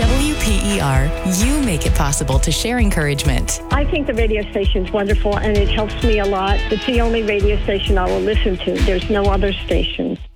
WPER, you make it possible to share encouragement. I think the radio station is wonderful, and it helps me a lot. It's the only radio station I will listen to. There's no other station.